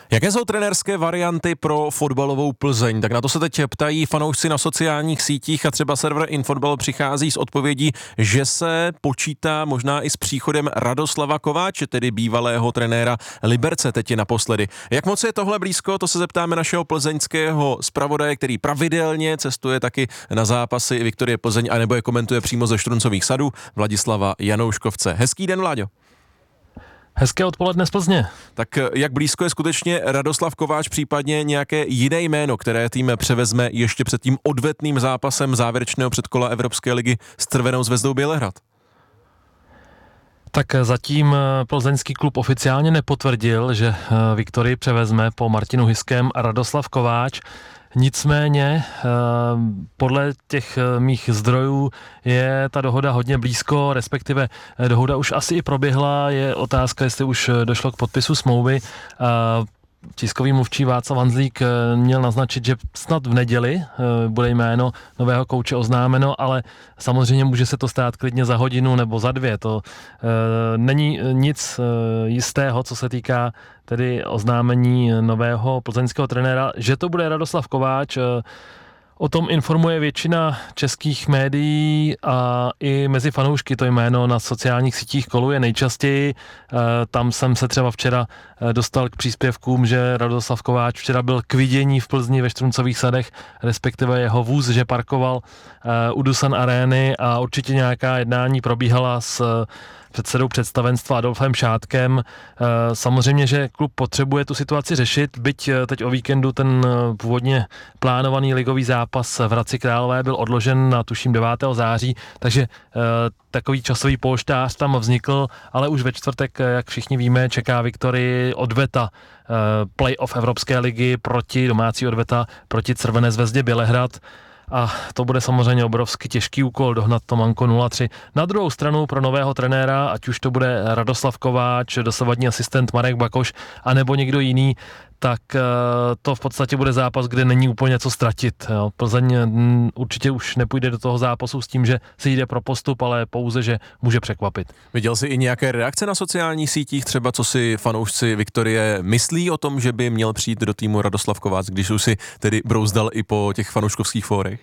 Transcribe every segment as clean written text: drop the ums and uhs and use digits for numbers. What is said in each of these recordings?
Jaké jsou trenérské varianty pro fotbalovou Plzeň? Tak na to se teď ptají fanoušci na sociálních sítích a třeba server Infotbal přichází s odpovědí, že se počítá možná i s příchodem Radoslava Kováče, tedy bývalého trenéra Liberce, teď je naposledy. Jak moc je tohle blízko, to se zeptáme našeho plzeňského zpravodaje, který pravidelně cestuje taky na zápasy Viktorie Plzeň a nebo je komentuje přímo ze Štruncových sadů, Vladislava Janouškovce. Hezký den, Vláďo. Hezké odpoledne z Plzně. Tak jak blízko je skutečně Radoslav Kováč, případně nějaké jiné jméno, které tým převezme ještě před tím odvetným zápasem závěrečného předkola Evropské ligy s Crvenou zvezdou Bělehrad? Tak zatím plzeňský klub oficiálně nepotvrdil, že Viktorii převezme po Martinu Hyském Radoslav Kováč. Nicméně podle těch mých zdrojů je ta dohoda hodně blízko, respektive dohoda už asi i proběhla, je otázka, jestli už došlo k podpisu smlouvy. Tiskový mluvčí Václav Hanzlík měl naznačit, že snad v neděli bude jméno nového kouče oznámeno, ale samozřejmě může se to stát klidně za hodinu nebo za dvě. To není nic jistého, co se týká tedy oznámení nového plzeňského trenéra. Že to bude Radoslav Kováč, o tom informuje většina českých médií a i mezi fanoušky to jméno na sociálních sítích koluje nejčastěji. Tam jsem se třeba včera dostal k příspěvkům, že Radoslav Kováč včera byl k vidění v Plzni ve Štruncových sadech, respektive jeho vůz, že parkoval u Dusan Arény a určitě nějaká jednání probíhala s předsedou představenstva Adolfem Šátkem. Samozřejmě, že klub potřebuje tu situaci řešit, byť teď o víkendu ten původně plánovaný ligový zápas v Hradci Králové byl odložen na tuším 9. září, takže takový časový polštář tam vznikl, ale už ve čtvrtek, jak všichni víme, čeká Viktorii odveta playoff Evropské ligy domácí odveta proti Crvené zvezdě Bělehrad. A to bude samozřejmě obrovsky těžký úkol dohnat to manko 0-3. Na druhou stranu pro nového trenéra, ať už to bude Radoslav Kováč, dosavadní asistent Marek Bakoš, anebo někdo jiný, tak to v podstatě bude zápas, kde není úplně co ztratit. Jo. Plzeň určitě už nepůjde do toho zápasu s tím, že si jde pro postup, ale pouze, že může překvapit. Viděl jsi i nějaké reakce na sociálních sítích, třeba co si fanoušci Viktorie myslí o tom, že by měl přijít do týmu Radoslav Kováč, když už si tedy brouzdal i po těch fanouškovských fórech?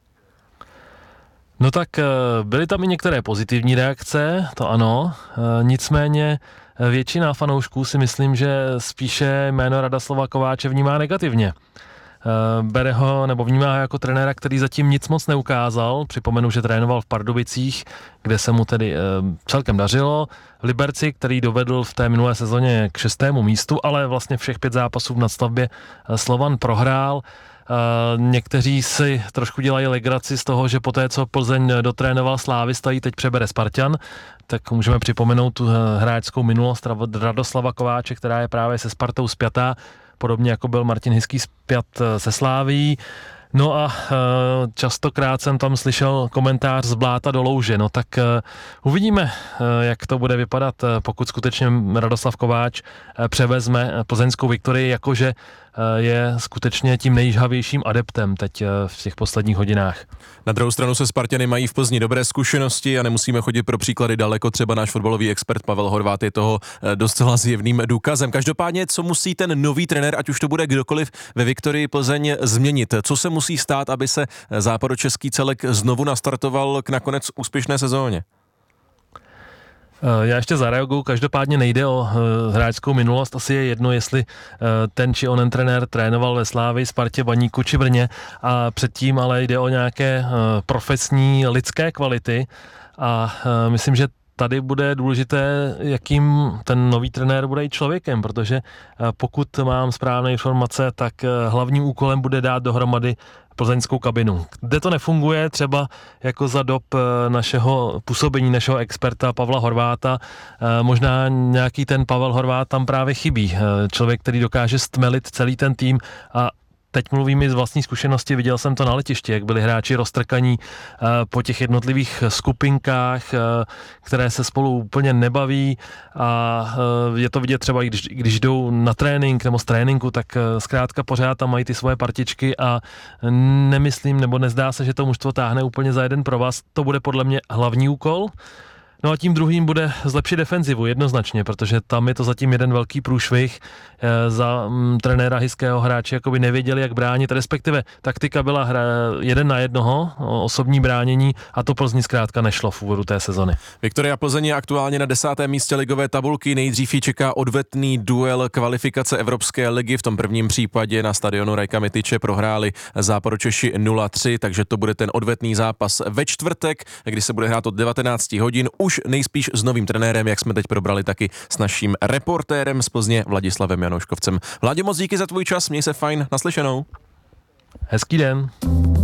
No tak byly tam i některé pozitivní reakce, to ano, nicméně většina fanoušků si myslím, že spíše jméno Radoslava Kováče vnímá negativně. Bere ho nebo vnímá ho jako trenéra, který zatím nic moc neukázal. Připomenu, že trénoval v Pardubicích, kde se mu tedy celkem dařilo. V Liberci, který dovedl v té minulé sezóně k 6. místu, ale vlastně všech 5 zápasů v nadstavbě Slovan prohrál. Někteří si trošku dělají legraci z toho, že poté, co Plzeň dotrénoval Slávista, ji teď přebere Spartan, tak můžeme připomenout tu hráčskou minulost Radoslava Kováče, která je právě se Spartou spjatá, podobně jako byl Martin Hyský spjat se Slávií. No a častokrát jsem tam slyšel komentář z bláta do louže, no tak uvidíme, jak to bude vypadat, pokud skutečně Radoslav Kováč převezme plzeňskou Viktorii, jakože je skutečně tím nejžhavějším adeptem teď v těch posledních hodinách. Na druhou stranu se Spartany mají v Plzni dobré zkušenosti a nemusíme chodit pro příklady daleko, třeba náš fotbalový expert Pavel Horvát je toho docela zjevným důkazem. Každopádně, co musí ten nový trenér, ať už to bude kdokoliv ve Viktorii Plzeň změnit? Co se musí stát, aby se západočeský celek znovu nastartoval k nakonec úspěšné sezóně? Já ještě zareaguju, každopádně nejde o hráčskou minulost, asi je jedno, jestli ten či onen trenér trénoval ve Slávii, Spartě, Baníku či Brně a předtím ale jde o nějaké profesní lidské kvality a myslím, že tady bude důležité, jakým ten nový trenér bude i člověkem, protože pokud mám správné informace, tak hlavním úkolem bude dát dohromady plzeňskou kabinu. Kde to nefunguje, třeba jako za dob našeho působení, našeho experta Pavla Horváta, možná nějaký ten Pavel Horvát tam právě chybí. Člověk, který dokáže stmelit celý ten tým a teď mluvím i z vlastní zkušenosti, viděl jsem to na letišti, jak byli hráči roztrkaní po těch jednotlivých skupinkách, které se spolu úplně nebaví a je to vidět třeba, když jdou na trénink nebo z tréninku, tak zkrátka pořád tam mají ty svoje partičky a nemyslím, nebo nezdá se, že to mužstvo táhne úplně za jeden provaz. To bude podle mě hlavní úkol. No a tím druhým bude zlepšit defenzivu jednoznačně, protože tam je to zatím jeden velký průšvih. Za trenéra Hyského hráči jakoby nevěděli, jak bránit, respektive taktika byla 1 na 1, osobní bránění, a to Plzni zkrátka nešlo v úvodu té sezony. Viktoria Plzeň je aktuálně na 10. místě ligové tabulky, nejdřív ji čeká odvetný duel kvalifikace Evropské ligy. V tom prvním případě na stadionu Rajka Mityče prohráli Záporočeši 0-3, takže to bude ten odvetný zápas ve čtvrtek, kdy se bude hrát od 19 hodin, už nejspíš s novým trenérem, jak jsme teď probrali taky s naším reportérem z Plzně Vladislavem Janouškovcem. Vláďo, moc díky za tvůj čas, měj se fajn, naslyšenou. Hezký den.